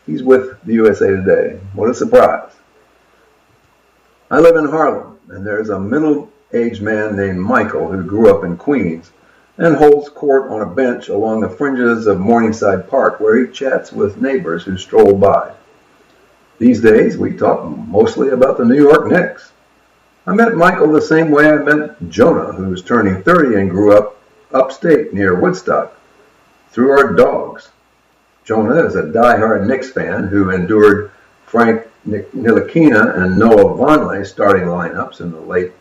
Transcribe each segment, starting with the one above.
He's with the USA Today. What a surprise. I live in Harlem, and there's a middle-aged man named Michael who grew up in Queens and holds court on a bench along the fringes of Morningside Park where he chats with neighbors who stroll by. These days, we talk mostly about the New York Knicks. I met Michael the same way I met Jonah, who's turning 30 and grew up upstate near Woodstock, through our dogs. Jonah is a diehard Knicks fan who endured Frank Ntilikina and Noah Vonleh starting lineups in the late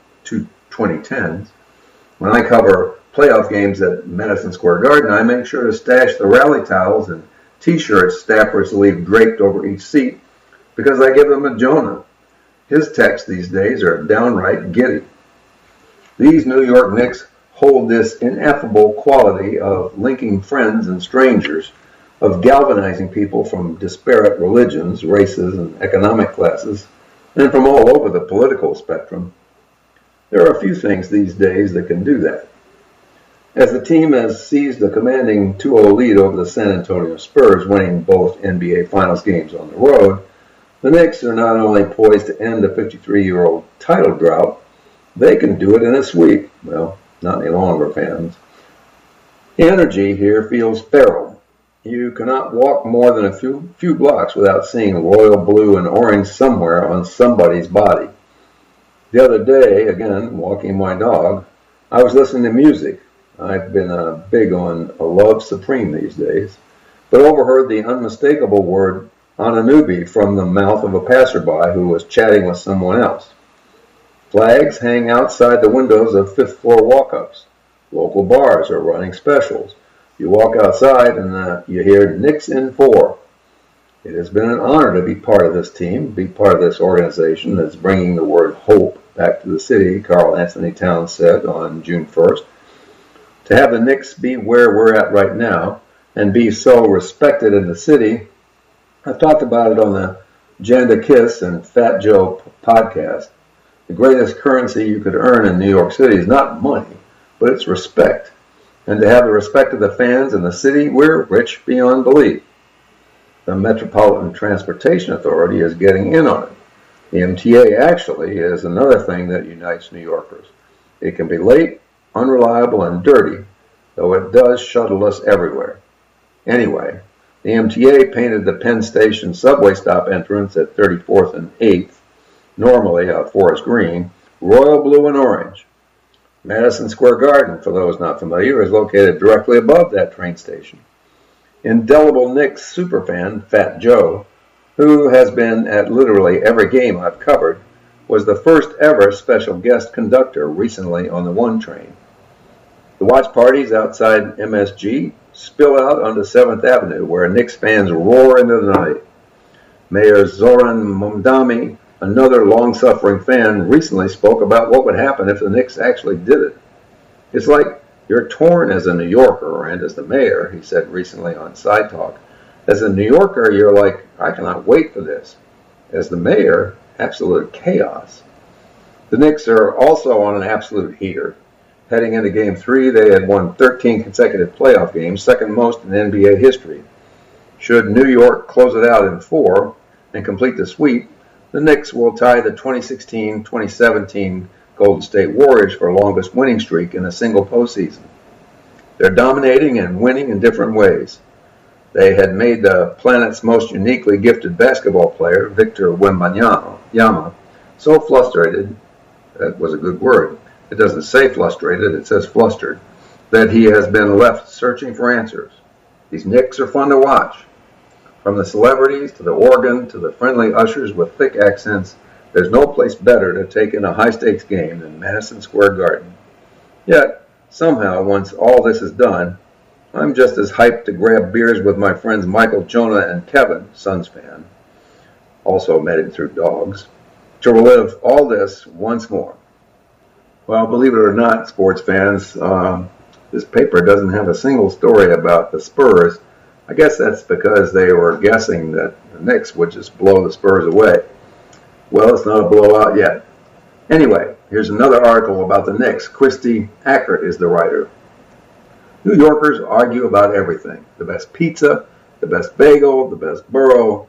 2010s. When I cover playoff games at Madison Square Garden, I make sure to stash the rally towels and T-shirts staffers leave draped over each seat because I give them to Jonah. His texts these days are downright giddy. These New York Knicks hold this ineffable quality of linking friends and strangers, of galvanizing people from disparate religions, races, and economic classes, and from all over the political spectrum. There are a few things these days that can do that. As the team has seized a commanding 2-0 lead over the San Antonio Spurs, winning both NBA Finals games on the road, the Knicks are not only poised to end the 53-year-old title drought, they can do it in a sweep. Well, not any longer, fans. The energy here feels feral. You cannot walk more than a few blocks without seeing royal blue and orange somewhere on somebody's body. The other day, again, walking my dog, I was listening to music. I've been big on a love supreme these days, but overheard the unmistakable word Ananubi from the mouth of a passerby who was chatting with someone else. Flags hang outside the windows of fifth-floor walk-ups. Local bars are running specials. You walk outside and you hear Knicks in 4. It has been an honor to be part of this team, be part of this organization that's bringing the word hope back to the city, Karl Anthony Towns said on June 1st. To have the Knicks be where we're at right now and be so respected in the city, I've talked about it on the Janda Kiss and Fat Joe podcast. The greatest currency you could earn in New York City is not money, but it's respect. And to have the respect of the fans in the city, we're rich beyond belief. The Metropolitan Transportation Authority is getting in on it. The MTA actually is another thing that unites New Yorkers. It can be late, unreliable, and dirty, though it does shuttle us everywhere. Anyway, the MTA painted the Penn Station subway stop entrance at 34th and 8th, normally Forest Green, royal blue and orange. Madison Square Garden, for those not familiar, is located directly above that train station. Indelible Knicks superfan Fat Joe, who has been at literally every game I've covered, was the first ever special guest conductor recently on the 1 train. The watch parties outside MSG spill out onto 7th Avenue, where Knicks fans roar into the night. Mayor Zoran Momdani, another long-suffering fan, recently spoke about what would happen if the Knicks actually did it. It's like you're torn as a New Yorker and as the mayor, he said recently on Side Talk. As a New Yorker, you're like, I cannot wait for this. As the mayor, absolute chaos. The Knicks are also on an absolute heater. Heading into Game 3, they had won 13 consecutive playoff games, second most in NBA history. Should New York close it out in 4 and complete the sweep, the Knicks will tie the 2016-2017 Golden State Warriors for longest winning streak in a single postseason. They're dominating and winning in different ways. They had made the planet's most uniquely gifted basketball player, Victor Wembanyama, so frustrated, that was a good word, it doesn't say frustrated, it says flustered, that he has been left searching for answers. These Knicks are fun to watch. From the celebrities to the organ to the friendly ushers with thick accents, there's no place better to take in a high-stakes game than Madison Square Garden. Yet, somehow, once all this is done, I'm just as hyped to grab beers with my friends Michael, Jonah, and Kevin, Suns fan, also met him through dogs, to relive all this once more. Well, believe it or not, sports fans, this paper doesn't have a single story about the Spurs. I guess that's because they were guessing that the Knicks would just blow the Spurs away. Well, it's not a blowout yet. Anyway, here's another article about the Knicks. Christy Ackert is the writer. New Yorkers argue about everything. The best pizza, the best bagel, the best borough,